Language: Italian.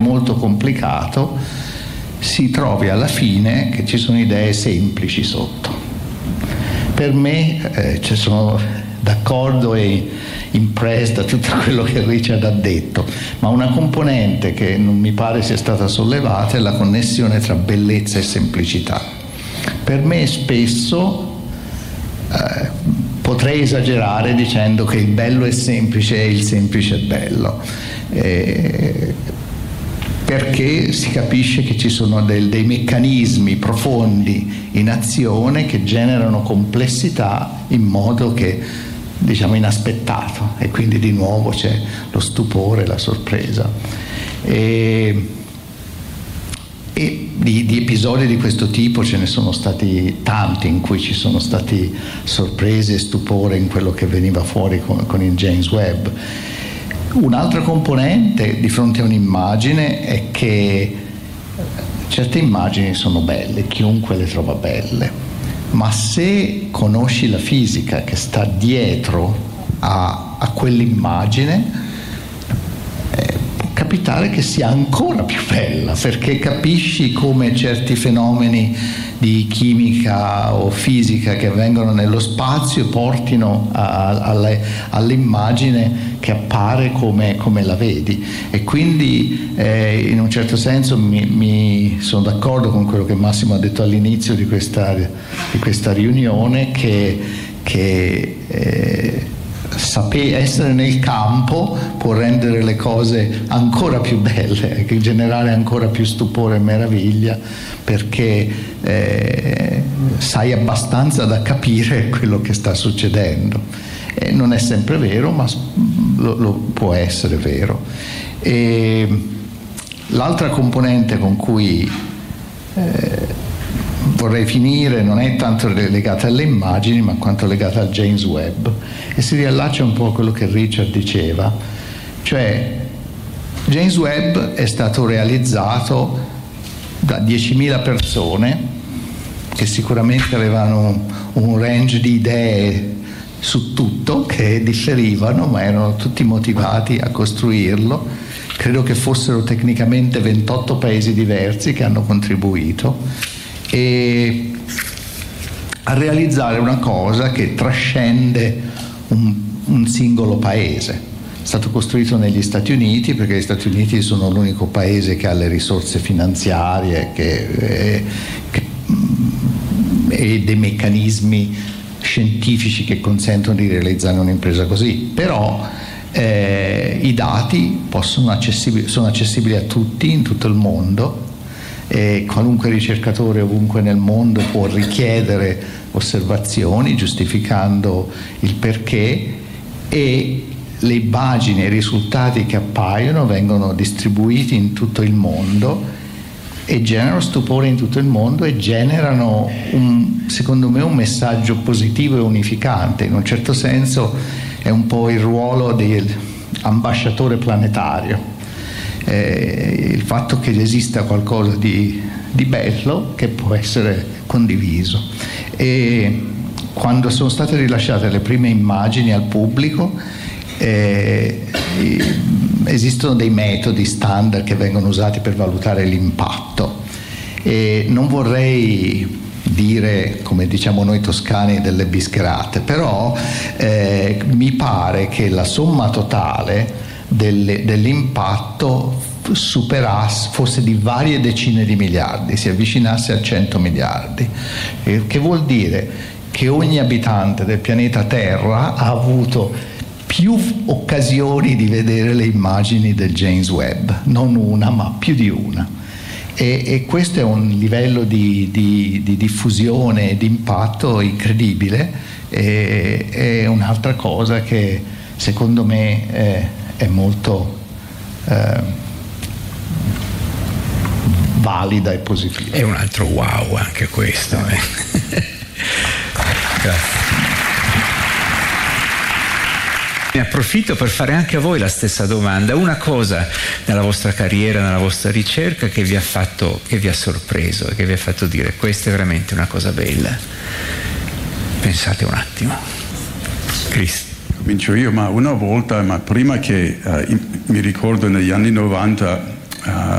molto complicato, si trovi alla fine che ci sono idee semplici sotto. Per me sono d'accordo e impressed da tutto quello che Richard ha detto, ma una componente che non mi pare sia stata sollevata è la connessione tra bellezza e semplicità. Per me spesso potrei esagerare dicendo che il bello è semplice e il semplice è bello, perché si capisce che ci sono dei meccanismi profondi in azione che generano complessità in modo che, diciamo, inaspettato, e quindi di nuovo c'è lo stupore, la sorpresa. E di episodi di questo tipo ce ne sono stati tanti in cui ci sono stati sorprese e stupore in quello che veniva fuori con il James Webb. Un'altra componente di fronte a un'immagine è che certe immagini sono belle, chiunque le trova belle, ma se conosci la fisica che sta dietro a quell'immagine, può capitare che sia ancora più bella, perché capisci come certi fenomeni di chimica o fisica che avvengono nello spazio portino all'immagine che appare come la vedi. E quindi in un certo senso mi sono d'accordo con quello che Massimo ha detto all'inizio di questa riunione, che essere nel campo può rendere le cose ancora più belle, generare ancora più stupore e meraviglia, perché sai abbastanza da capire quello che sta succedendo. Non è sempre vero, ma lo può essere vero. E l'altra componente con cui vorrei finire non è tanto legata alle immagini, ma quanto legata al James Webb, e si riallaccia un po' a quello che Richard diceva, cioè James Webb è stato realizzato da 10.000 persone che sicuramente avevano un range di idee su tutto, che differivano, ma erano tutti motivati a costruirlo. Credo che fossero tecnicamente 28 paesi diversi che hanno contribuito e a realizzare una cosa che trascende un singolo paese. È stato costruito negli Stati Uniti, perché gli Stati Uniti sono l'unico paese che ha le risorse finanziarie e dei meccanismi scientifici che consentono di realizzare un'impresa così. Però i dati sono accessibili a tutti in tutto il mondo, e qualunque ricercatore ovunque nel mondo può richiedere osservazioni giustificando il perché, e le immagini e i risultati che appaiono vengono distribuiti in tutto il mondo e generano stupore in tutto il mondo e generano secondo me un messaggio positivo e unificante. In un certo senso è un po' il ruolo dell'ambasciatore planetario. Il fatto che esista qualcosa di bello che può essere condiviso. E quando sono state rilasciate le prime immagini al pubblico, esistono dei metodi standard che vengono usati per valutare l'impatto, e non vorrei dire, come diciamo noi toscani, delle bischerate, però mi pare che la somma totale dell'impatto fosse di varie decine di miliardi, si avvicinasse a 100 miliardi, che vuol dire che ogni abitante del pianeta Terra ha avuto più occasioni di vedere le immagini del James Webb, non una ma più di una, e questo è un livello di diffusione e di impatto incredibile. È un'altra cosa che secondo me è molto valida e positiva. È un altro wow anche questo. Grazie. Ne approfitto per fare anche a voi la stessa domanda. Una cosa nella vostra carriera, nella vostra ricerca che vi ha sorpreso e che vi ha fatto dire: questa è veramente una cosa bella. Pensate un attimo. Cristo. Comincio io, ma una volta, prima che mi ricordo negli anni 90